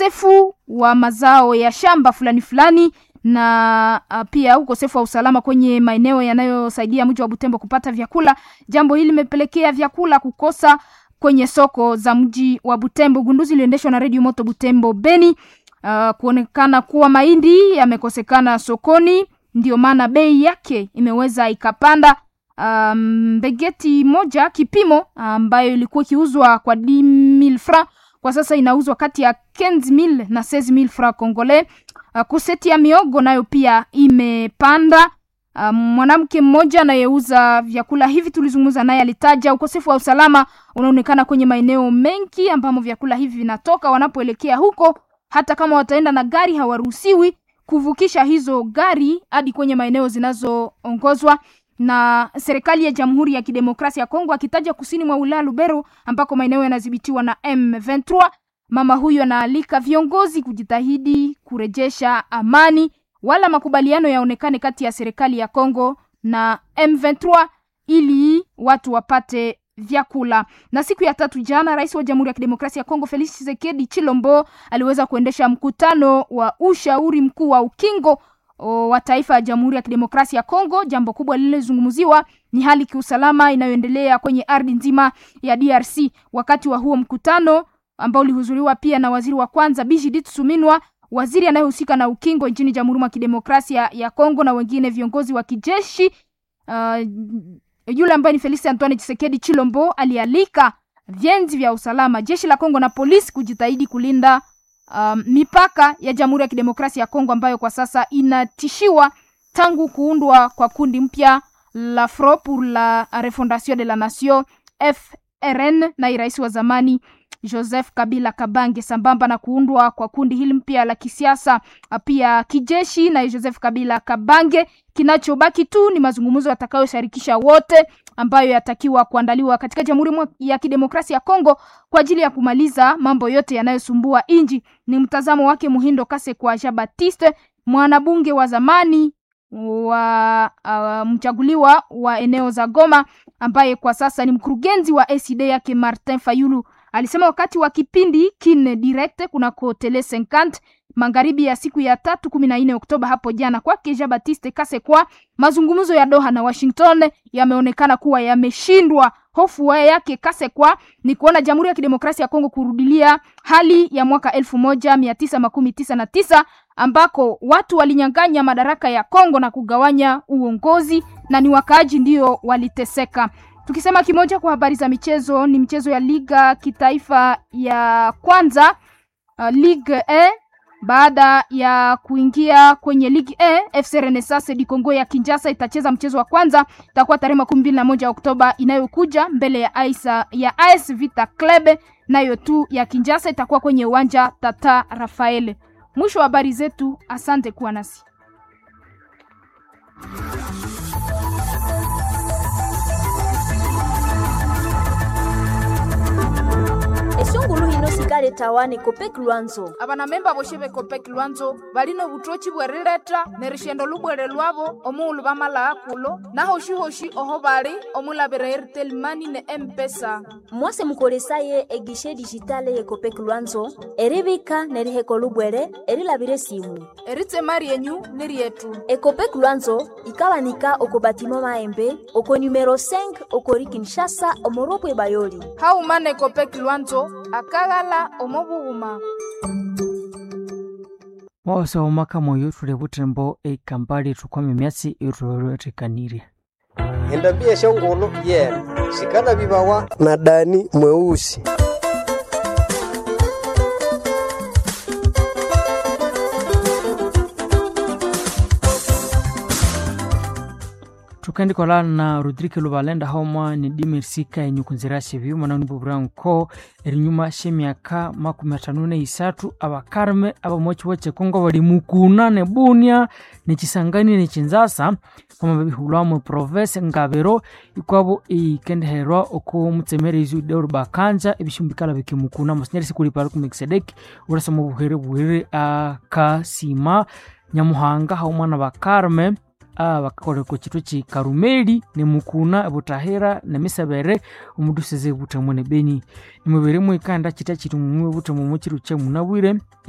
ukosefu wa mazao ya shamba fulani na pia ukosefu wa usalama kwenye maeneo yanayosaidia mji wa Butembo kupata vyakula. Jambo hili limepelekea vyakula kukosa kwenye soko za mji wa Butembo. Gunduzi iliendeshwa na Radio Moto Butembo Beni, kuonekana kuwa mahindi yamekosekana sokoni, ndio maana bei yake imeweza ikapanda. Mbegeti moja kipimo ambayo ilikuwa kiuzwa kwa 10,000 francs kwa sasa inauzwa kati ya 15,000 na 16,000 francs congolais. Kuseti ya miogo nayo pia imepanda. Mwanamke mmoja anayeuza vyakula hivi tulizungumza naye alitaja ukosefu wa usalama unaonekana kwenye maeneo mengi ambamo vyakula hivi vinatoka. Wanapoelekea huko, hata kama wataenda na gari, hawaruhusiwi kuvukisha hizo gari hadi kwenye maeneo zinazoongozwa na serikali ya Jamhuri ya Kidemokrasia ya Kongo, akitaja kusini mwa wilaya Lubero ambako maeneo yanadhibitiwa na M23. Mama huyu anaalika viongozi kujitahidi kurejesha amani, wala makubaliano yaonekane kati ya serikali ya Kongo na M23 ili watu wapate vyakula. Na siku ya 3 jana, rais wa Jamhuri ya Kidemokrasia ya Kongo Felix Tshisekedi Chilombo aliweza kuendesha mkutano wa ushauri mkuu wa ukingo wa taifa ya Jamhuri ya Kidemokrasia ya Kongo. Jambo kubwa lililozungumziwa ni hali kiusalama inayoendelea kwenye ardhi nzima ya DRC. Wakati wa huo mkutano ambao ulihudhuriwa pia na waziri wa kwanza Bijidit Suminwa, waziri anayehusika na ukingo nchini Jamhuri ya Kidemokrasia ya Kongo, na wengine viongozi wa kijeshi, yule ambaye ni Felix Antoine Tshisekedi Chilombo alialika vyenzi vya usalama, jeshi la Kongo na polisi kujitahidi kulinda mipaka ya Jamhuri ya Kidemokrasia ya Kongo ambayo kwa sasa inatishiwa tangu kuundwa kwa kundi mpya la Front pour la Refondation de la Nation FRN na rais wa zamani Joseph Kabila Kabange, sambamba na kuundwa kwa kundi hili mpya la kisiasa pia kijeshi na Joseph Kabila Kabange. Kinachobaki tu ni mazungumzo yatakayoshirikisha wote ambayo yatakiwa kuandaliwa katika Jamhuri ya Kidemokrasia ya Kongo kwa ajili ya kumaliza mambo yote yanayosumbua inji. Ni mtazamo wake Muhindo Kasekwa Jean Baptiste, mwanabunge wa zamani wa mchaguliwa wa eneo za Goma, ambaye kwa sasa ni mkurugenzi wa ACD yake Martin Fayulu. Alisema wakati wa kipindi Kine Direct kunako Tele 50 magharibi ya siku ya 14 Oktoba hapo jana, kwake Jean Baptiste Kasekwa, mazungumzo ya Doha na Washington yameonekana kuwa yameshindwa. Hofu yake Kasekwa ni kuona Jamhuri ya Kidemokrasia ya Kongo kurudilia hali ya mwaka 1999 ambako watu walinyang'anya madaraka ya Kongo na kugawanya uongozi na ni wakaaji ndio waliteseka. Tukisema kimoja kwa habari za michezo, ni michezo ya liga kitaifa ya kwanza, Ligue A. Baada ya kuingia kwenye Ligue A, FC Renaissance du Congo ya Kinshasa itacheza mchezo wa kwanza, itakuwa tarehe 21 Oktoba inayokuja mbele ya AS Vita Club, nayo tu ya Kinshasa itakuwa kwenye uwanja Tata Rafael. Mwisho wa habari zetu, asante kuwa nasi. Esungulu hino sikale tawane Kopek Luanzo. Abana memba boshebe Kopek Luanzo balino butochi bwerileta nerishendo lubwere lwabo omulu bamala akulo na hoshi oho bali omulabere Airtel Money ne M-Pesa. Mwase mukolesaye egishe digitale ye Kopek Luanzo eribika neriheko lubwere erilabire simu. Eritse mari yenyu nerietu. Kopek Luanzo ikawanika okobatimo maembe oko numero 5 okori Kinshasa omoropwe bayoli. Haumane Kopek Luanzo akagala omobuuma. Mwasa omaka moyo tule butembo ekambali tukwame myatsi irorotekanire. Endabia shongolo yera shikana bibawa na Dani mweusi. Tukendi kola na Rodrigue Lubalenda hauma ni dimersika enyukunzirashe biyu mwana nibubranko erinyuma shemyaka 53 abakarme abamochi wache Kongo bali mukuna ne bunia ne Kisangani ne Kinshasa kama babihulwa mu province Ngabero ikwabo ikendeherwa oko mutsemerezi Deur Bakanja ebishumbikala bikimukuna musinyarisi kuli paru kumexedek urasa mu buhere akasima Nyamuhanga hauma na bakarme bakakole ko kitu ki Karumeli ne mukuna Butahera na Misabere umuduseze butamone Beni nimubere mu ikanda kita kitu mu butamwe mu kiru cye munabwire